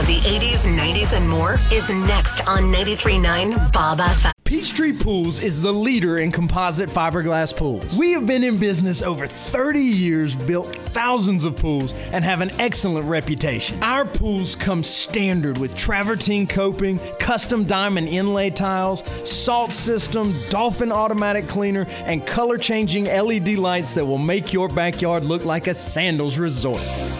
of the 80s, 90s, and more is next on 93.9 Bob FM. Peachtree Pools is the leader in composite fiberglass pools. We have been in business over 30 years, built thousands of pools, and have an excellent reputation. Our pools come standard with travertine coping, custom diamond inlay tiles, salt system, Dolphin automatic cleaner, and color-changing LED lights that will make your backyard look like a sandals resort.